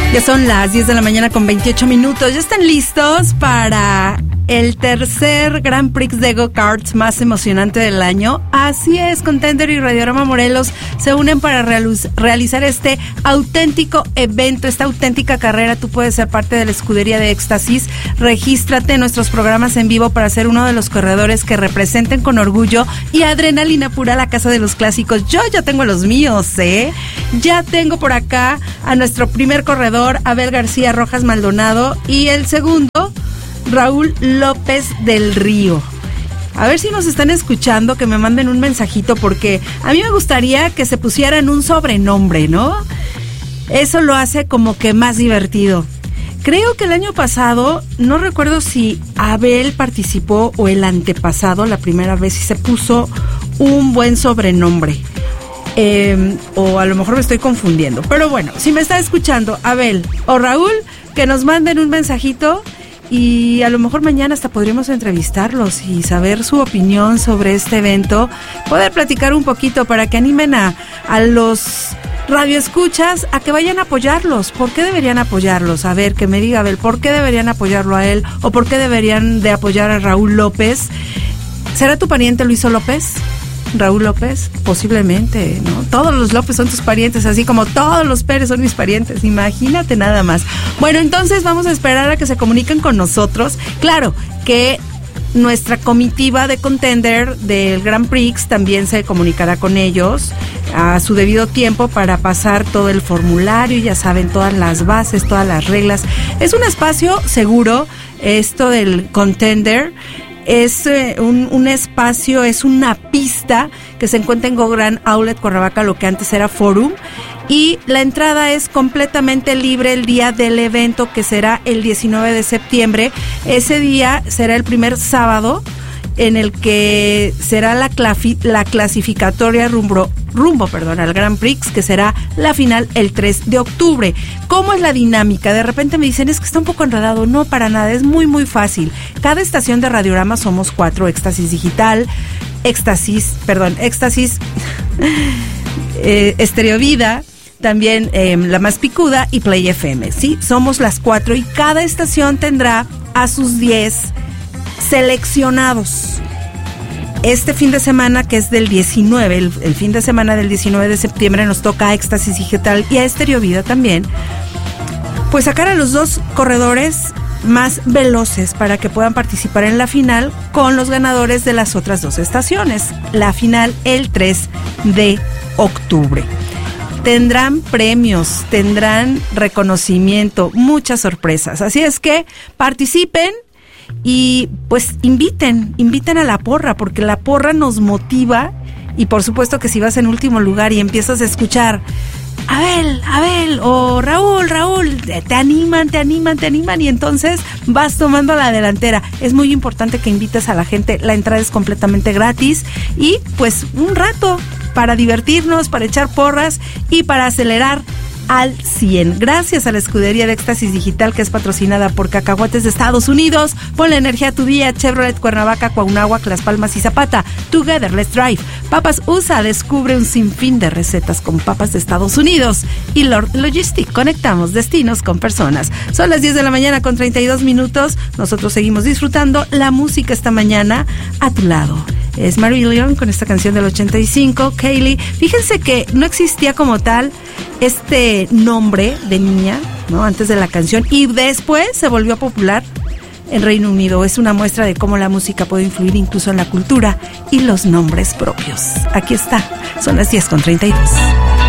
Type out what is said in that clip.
Ya son las 10 de la mañana con 28 minutos. ¿Ya están listos para el tercer Grand Prix de Go-Karts más emocionante del año? Así es, Contender y Radiorama Morelos se unen para realizar este auténtico evento, esta auténtica carrera. Tú puedes ser parte de la escudería de Éxtasis. Regístrate en nuestros programas en vivo para ser uno de los corredores que representen con orgullo y adrenalina pura la casa de los clásicos. Yo ya tengo los míos, ¿eh? Ya tengo por acá a nuestro primer corredor, Abel García Rojas Maldonado, y el segundo, Raúl López del Río. A ver si nos están escuchando, que me manden un mensajito, porque a mí me gustaría que se pusieran un sobrenombre, ¿no? Eso lo hace como que más divertido. Creo que el año pasado, no recuerdo si Abel participó o el antepasado, la primera vez, y se puso un buen sobrenombre. O a lo mejor me estoy confundiendo. Pero bueno, si me está escuchando Abel o Raúl, que nos manden un mensajito y a lo mejor mañana hasta podríamos entrevistarlos y saber su opinión sobre este evento, poder platicar un poquito para que animen a los radioescuchas a que vayan a apoyarlos. ¿Por qué deberían apoyarlos? A ver, que me diga Abel, ¿por qué deberían apoyarlo a él? ¿O por qué deberían de apoyar a Raúl López? ¿Será tu pariente Luiso López? Raúl López, posiblemente, ¿no? Todos los López son tus parientes, así como todos los Pérez son mis parientes, imagínate nada más. Bueno, entonces vamos a esperar a que se comuniquen con nosotros. Claro que nuestra comitiva de Contender del Grand Prix también se comunicará con ellos a su debido tiempo para pasar todo el formulario, ya saben, todas las bases, todas las reglas. Es un espacio seguro, esto del Contender. Es un espacio, es una pista que se encuentra en Go Grand Outlet Cuernavaca, lo que antes era Forum, y la entrada es completamente libre el día del evento, que será el 19 de septiembre. Ese día será el primer sábado en el que será la clasificatoria rumbo al Grand Prix, que será la final el 3 de octubre. ¿Cómo es la dinámica? De repente me dicen, es que está un poco enredado. No, para nada, es muy, muy fácil. Cada estación de Radiorama somos 4, Éxtasis Digital, Éxtasis, Estéreo Vida, también La Más Picuda y Play FM, ¿sí? Somos las 4 y cada estación tendrá a sus 10 seleccionados. Este fin de semana, que es del 19, el fin de semana del 19 de septiembre, nos toca a Éxtasis Digital y a Estéreo Vida también, pues sacar a los 2 corredores más veloces para que puedan participar en la final con los ganadores de las otras 2 estaciones. La final el 3 de octubre. Tendrán premios, tendrán reconocimiento, muchas sorpresas. Así es que participen. Y pues inviten a la porra, porque la porra nos motiva. Y por supuesto que si vas en último lugar y empiezas a escuchar Abel o Raúl, te animan y entonces vas tomando la delantera. Es muy importante que invites a la gente. La entrada es completamente gratis y pues un rato para divertirnos, para echar porras y para acelerar al 100. Gracias a la escudería de Éxtasis Digital, que es patrocinada por Cacahuates de Estados Unidos. Ponle energía a tu día. Chevrolet Cuernavaca, Cuauhnáhuac, Las Palmas y Zapata. Together, let's drive. Papas USA, descubre un sinfín de recetas con papas de Estados Unidos. Y Lord Logistic, conectamos destinos con personas. Son las 10 de la mañana con 32 minutos. Nosotros seguimos disfrutando la música esta mañana a tu lado. Es Marillion con esta canción del 85, Kaylee. Fíjense que no existía como tal este nombre de niña, ¿no? Antes de la canción, y después se volvió popular en Reino Unido. Es una muestra de cómo la música puede influir incluso en la cultura y los nombres propios. Aquí está, son las 10 con 32.